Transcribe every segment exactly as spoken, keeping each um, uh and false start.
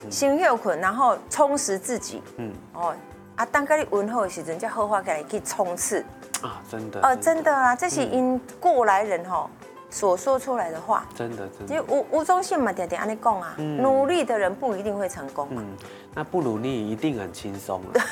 先休困，然后充实自己。嗯，哦，啊，等到你温好的时阵，才好发起来去冲刺。 啊，真的。 哦，真的啊，这是因过来人哈所说出来的话。 真的，真的。 因为吴吴宗宪嘛，点点安尼讲啊，努力的人不一定会成功嘛。 嗯，那不努力一定很轻松啊。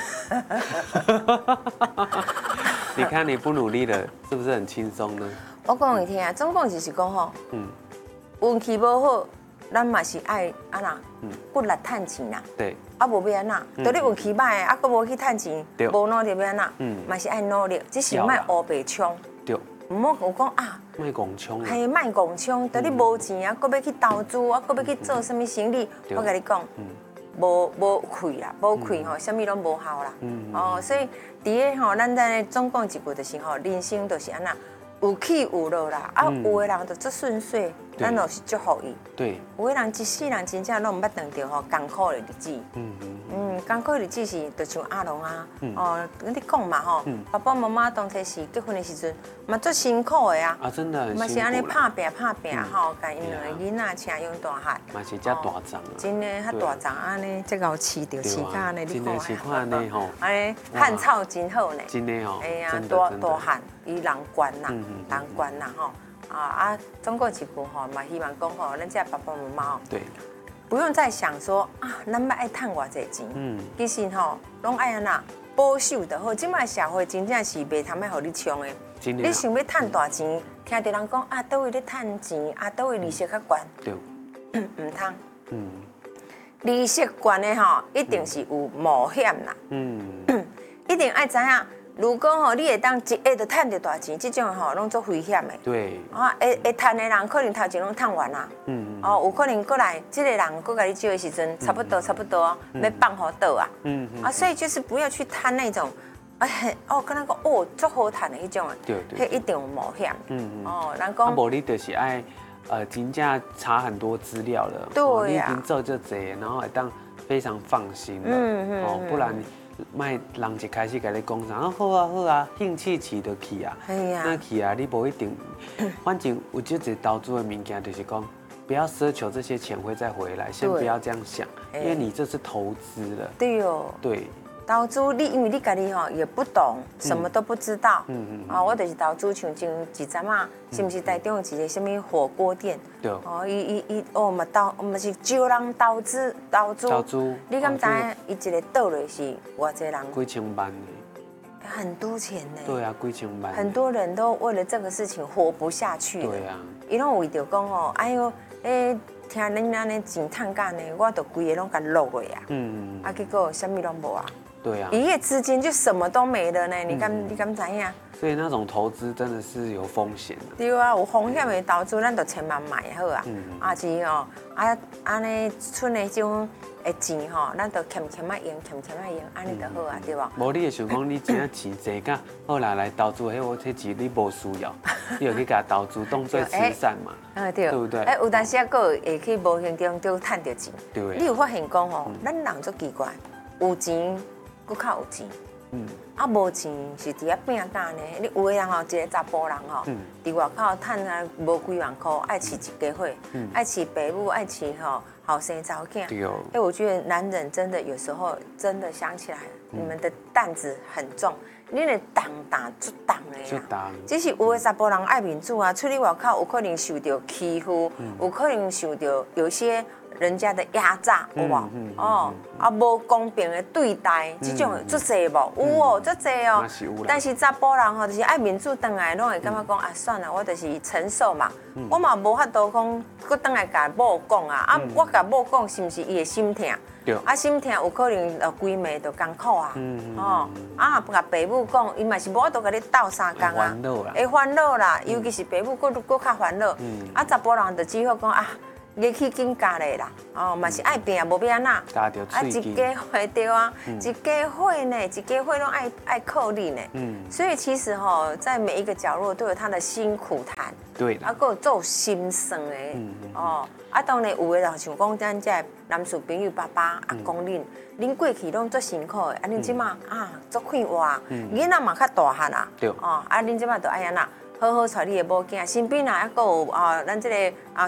你看你不努力了，是不是很轻松呢？ 我讲你听啊，总共就是讲吼，嗯，运气不好，咱嘛是爱安那，嗯，骨力趁钱啦。 对。 啊，无要安那，到你运气歹，啊，佫无去趁钱，无努力要安那，嗯，嘛是爱努力，只是卖乌白冲。对。唔好有讲啊， 卖拱冲。 系卖拱冲，到你无钱啊，佫要去投资啊，佫要去做什么生意，我甲你讲，无无开啦，无开吼，啥物拢无效啦。哦，所以伫个吼，咱在总讲一句就是吼，人生就是安那。有起有落啦，啊，有的人就足顺遂，咱就是祝福伊。对，有的人一世人真正拢唔捌当到吼艰苦的日子。嗯嗯，艰苦的日子是就像阿龙啊，哦，你讲嘛吼，爸爸妈妈当初是结婚的时阵，嘛足辛苦的啊。啊， 真的。 嘛是安尼拍拼拍拼吼，甲因两个囡仔请养大汉。 嘛是遮大长啊。 真的，较大长安尼，这个饲着饲甲安尼， 你看。真的是看安尼吼。 安尼汉草真好呢。 真的哦。 哎呀，大大汉，伊人悬呐。难关呐吼啊啊！中国一句吼嘛，希望讲吼，咱这爸爸妈妈哦，对，不用再想说啊，咱要爱趁偌济钱，嗯，其实吼，拢爱安那保守的好。今摆社会真正是袂通要互你冲的，你想要趁大钱，听到人讲啊，倒位咧趁钱，啊，倒位利息较悬，对，唔通，嗯，利息悬的吼，一定是有冒险啦，嗯，一定爱知影。如果吼，你会当一下就赚到大钱，这种吼拢做危险的。对。啊，会会赚的人，可能头前拢赚完啦。嗯。哦，有可能过来，这个人过来你借的时阵，差不多差不多，要放好倒啊。嗯嗯。啊，所以就是不要去贪那种，哎，哦，跟他讲哦，足好赚的迄种啊。对对。迄一定有冒险。嗯嗯。哦，人讲。啊， 无你就是爱，呃，真正查很多资料了。 对呀。 你已经做这这，然后会当非常放心了。嗯嗯。哦，不然。卖人一开始甲你讲啥，啊好啊好啊，兴趣起就去啊，那去啊，你无一定，反正有这些投资的物件，就是讲不要奢求这些钱会再回来，先不要这样想，因为你这是投资了。对哦。对。 投资你因为你家己吼也不懂，什么都不知道。嗯嗯。啊，我就是投资像前一阵啊，是不是台中有一个什么火锅店？对。哦，伊伊伊哦嘛投，嘛是招人投资投资。投资。你敢知影伊一个倒落是偌济人？ 几千万呢。 很多钱呢。 对啊，几千万。 很多人都为了这个事情活不下去。 对啊。 伊拢为着讲哦，哎呦，诶，听恁安尼钱趁干呢，我都规个拢甲落落啊。嗯嗯。啊，结果什么拢无啊。对啊，一夜之间就什么都没了呢，你敢、嗯、你敢知影？ 所以那种投资真的是有风险的。 对啊，有风险的投资，咱就千万买好啊。嗯、啊是哦，啊安尼剩的这种的钱吼，咱就欠欠啊用，欠欠啊用，安尼就好啊，对吧？ 无你会想讲，你真正钱济甲好啦来投资，迄我这钱你无需要，你就去给他投资，当做慈善嘛。嗯对，对不对？ 哎，有当时啊，个会去无形中就赚到钱。对。你有发现讲吼，咱人足奇怪，有钱。佫较有钱，嗯，啊无钱是伫遐拼干呢。你有个人吼，一个查甫人吼，伫外口趁啊无几万块，爱饲一家伙，爱饲爸母，爱饲吼后生查某囝。对哦。哎，我觉得男人真的有时候真的想起来，你们的担子很重，你的重担足重的啦。只是有个查甫人爱面子啊，出去外口有可能受到欺负，有可能受到有些。人家的压榨，有无？哦，啊，无公平的对待，这种足侪无？有哦，足侪哦。但是查甫人吼，就是爱面子转来，拢会感觉讲啊，算了，我就是承受嘛。我嘛无法度讲，佮转来甲某讲啊，啊，我甲某讲是毋是伊会心疼？啊，心疼有可能呃，规暝就艰苦啊。哦，啊，甲爸母讲，伊嘛是无法度甲你斗相共啊，会烦恼啦，尤其是爸母佫佫较烦恼。啊，查甫人就只好讲啊。日去紧家咧啦，哦，嘛是爱拼，无要安那，啊，一家伙对啊，一家伙呢，一家伙拢爱爱靠你呢，嗯，所以其实吼，在每一个角落都有他的辛苦谈，对，啊，佫有做心酸的，哦，啊，当然有的人像讲咱这男士朋友、爸爸、阿公恁，恁过去拢足辛苦的，啊，恁即马啊足快活，囡仔嘛较大汉啊，对，哦，啊，恁即马就爱安那。好好带你的某囝，身边啊，还佫有啊，咱这个啊